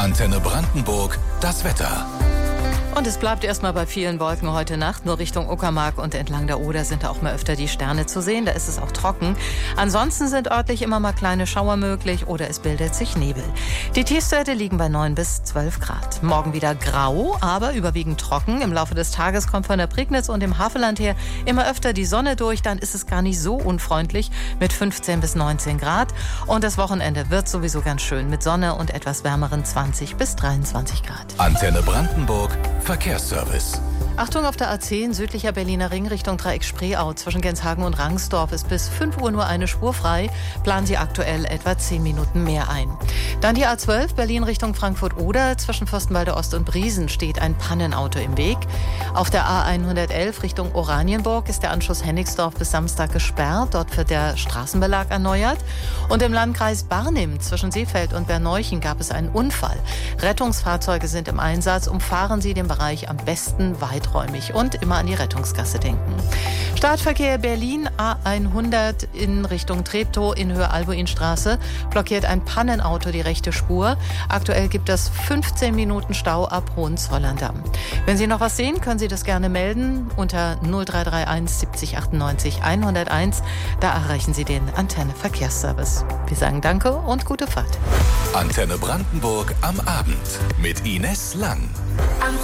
Antenne Brandenburg, das Wetter. Und es bleibt erstmal bei vielen Wolken heute Nacht. Nur Richtung Uckermark und entlang der Oder sind auch mal öfter die Sterne zu sehen. Da ist es auch trocken. Ansonsten sind örtlich immer mal kleine Schauer möglich oder es bildet sich Nebel. Die Tiefstwerte liegen bei 9 bis 12 Grad. Morgen wieder grau, aber überwiegend trocken. Im Laufe des Tages kommt von der Prignitz und dem Havelland her immer öfter die Sonne durch. Dann ist es gar nicht so unfreundlich mit 15 bis 19 Grad. Und das Wochenende wird sowieso ganz schön mit Sonne und etwas wärmeren 20 bis 23 Grad. Antenne Brandenburg, Verkehrsservice. Achtung auf der A10, südlicher Berliner Ring Richtung Dreieck Spreeau. Zwischen Genshagen und Rangsdorf ist bis 5 Uhr nur eine Spur frei. Planen Sie aktuell etwa 10 Minuten mehr ein. Dann die A12, Berlin Richtung Frankfurt-Oder. Zwischen Fürstenwalde Ost und Briesen steht ein Pannenauto im Weg. Auf der A111 Richtung Oranienburg ist der Anschluss Hennigsdorf bis Samstag gesperrt. Dort wird der Straßenbelag erneuert. Und im Landkreis Barnim zwischen Seefeld und Berneuchen gab es einen Unfall. Rettungsfahrzeuge sind im Einsatz. Umfahren Sie den Bereich am besten weiträumig und immer an die Rettungskasse denken. Startverkehr Berlin A100 in Richtung Treptow in Höhe Albuinstraße blockiert ein Pannenauto die rechte Spur. Aktuell gibt es 15 Minuten Stau ab Hohenzollern-Damm. Wenn Sie noch was sehen, können Sie das gerne melden unter 0331 70 98 101. Da erreichen Sie den Antenne Verkehrsservice. Wir sagen Danke und gute Fahrt. Antenne Brandenburg am Abend mit Ines Lang.